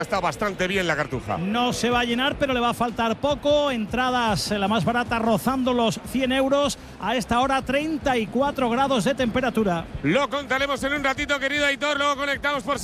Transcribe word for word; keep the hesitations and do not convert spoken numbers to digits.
Está bastante bien la Cartuja. No se va a llenar, pero le va a faltar poco. Entradas, la más barata, rozando los cien euros. A esta hora, treinta y cuatro grados de temperatura. Lo contaremos en un ratito, querido Aitor. Luego conectamos por